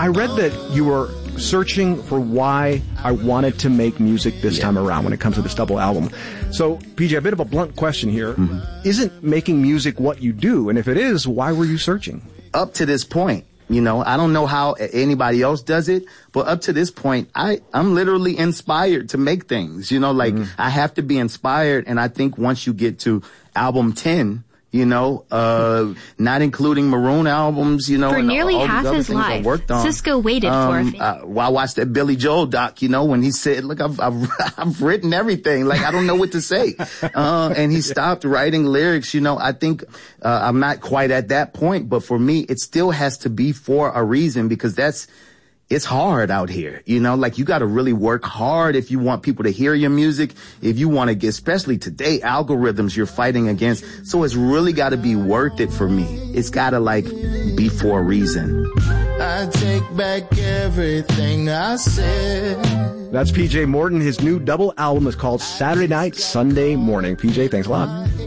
I read that you were searching for why I wanted to make music this time around when it comes to this double album. So, PJ, a bit of a blunt question here. Isn't making music what you do? And if it is, why were you searching? Up to this point, I don't know how anybody else does it, but up to this point, I'm literally inspired to make things, I have to be inspired. And I think once you get to album 10, not including Maroon albums, For and nearly all half these other his things I life, worked on. Cisco waited for I watched that Billy Joel doc, when he said, look, I've written everything. Like, I don't know what to say. And he stopped writing lyrics, I think, I'm not quite at that point, but for me, it still has to be for a reason because it's hard out here, you got to really work hard if you want people to hear your music, if you want to get, especially today, algorithms you're fighting against. So it's really got to be worth it for me. It's got to be for a reason. I take back everything I said. That's PJ Morton. His new double album is called Saturday Night, Sunday Morning. PJ, thanks a lot.